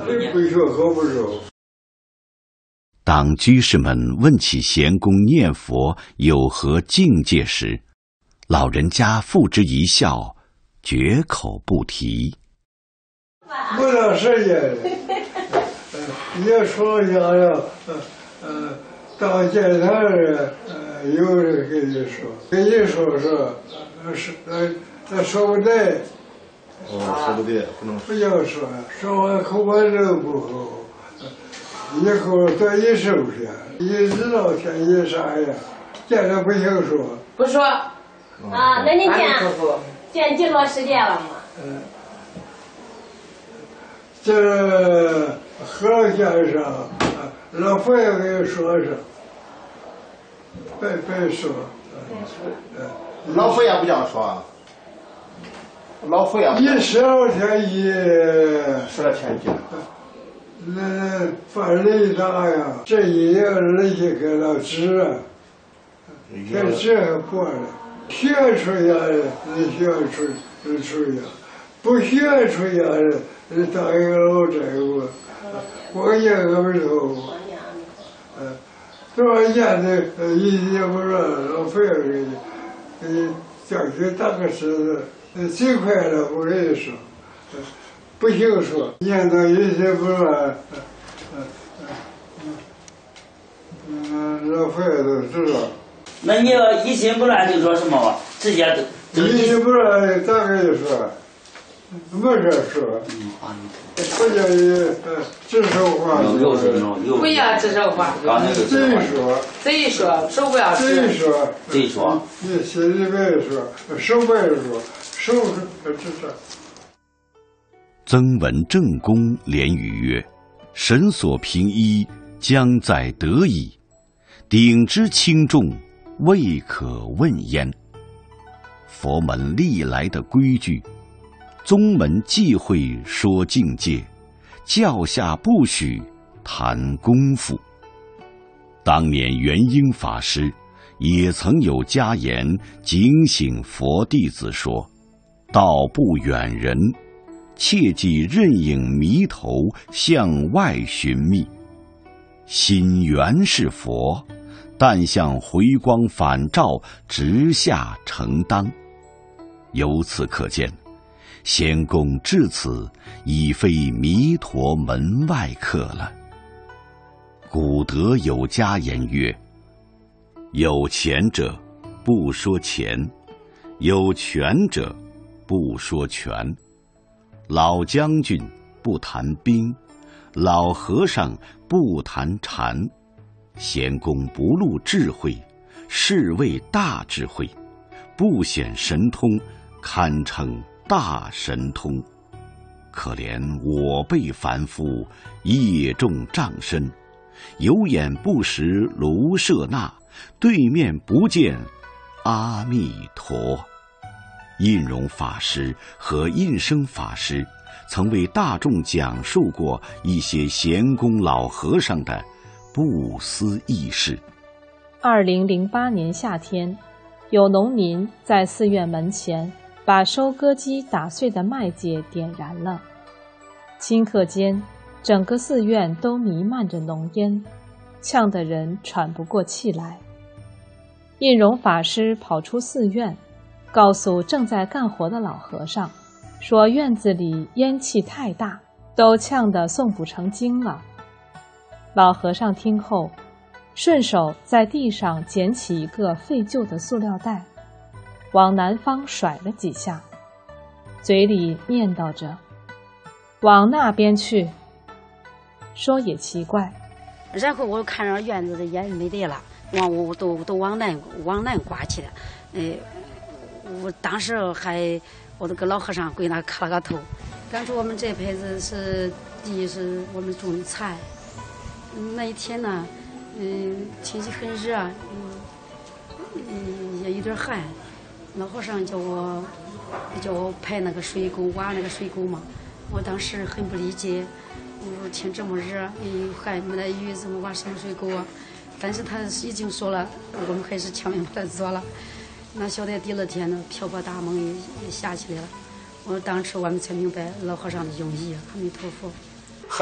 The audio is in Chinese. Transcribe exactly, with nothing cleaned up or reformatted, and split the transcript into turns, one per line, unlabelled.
不说喝不说。
当居士们问起贤公念佛有何境界时，老人家付之一笑，绝口不提。
不长时间，你要说想要，呃，到检查的，呃，有人跟你说，跟你说说，呃，是呃，呃，说不对。
哦，说不对，不能
不要说，说完口干舌不好，以后多一收拾。你知道天气啥样，见着不行说。
不说。
啊，那你见见几多时间了嘛？
嗯。这和先生，老佛爷给你说说，别别说。
嗯，老佛爷不这样说。老佛爷
一十二天一
十二天一
那犯雷大呀，这一年人家给了纸啊，这纸还过了，学出家人你学出出家，不学出家人你当一个老债务，光年额不头，嗯，多少年的一年不让老费给你，给你叫去当个狮子。最快的我跟你说，不行说，念到一些不乱，嗯嗯嗯，老佛爷都知道。
那你要一心不乱就说什么？直接
就一心不乱，咋跟你说？没事说。不叫你指手画脚。
不要指手画脚。
贼说。
贼说，手不要指。
贼说。
贼说。
你心里没说，手没说。收拾这这。
曾文正公连语曰：“神所凭依，将在得矣。鼎之轻重，未可问焉。”佛门历来的规矩，宗门忌讳说境界，教下不许谈功夫。当年元婴法师也曾有家言警醒佛弟子说：“道不远人，切忌任影迷头向外寻觅。心原是佛，但向回光返照直下承当。”由此可见，仙公至此已非弥陀门外客了。古德有家言曰：“有钱者不说钱，有权者不说权。老将军不谈兵，老和尚不谈禅。贤公不露智慧，是谓大智慧；不显神通，堪称大神通。可怜我辈凡夫，业重障深，有眼不识卢舍那，对面不见阿弥陀。”印容法师和印生法师曾为大众讲述过一些贤公老和尚的不思议事。
二零零八年夏天，有农民在寺院门前把收割机打碎的麦秸点燃了，顷刻间，整个寺院都弥漫着浓烟，呛得人喘不过气来。印容法师跑出寺院，告诉正在干活的老和尚，说院子里烟气太大，都呛得诵不成经了。老和尚听后，顺手在地上捡起一个废旧的塑料袋，往南方甩了几下，嘴里念叨着：“往那边去。”说也奇怪，
然后我看着院子的烟没得了，往我都都往南往南刮去了。呃，我当时还我都跟老和尚跪那磕了个头，感觉我们这辈子是第一是我们种的菜。那一天呢，嗯，天气很热，嗯，嗯，也有点寒。老和尚叫我叫我排那个水沟，挖那个水沟嘛。我当时很不理解，我说天这么热，又寒没得雨，怎么挖什么水沟啊？但是他已经说了，我们还是强行把它做了。那晓得第二天呢，瓢泼大梦也也下起来了。我当时我们才明白老和尚的用意。阿弥陀佛。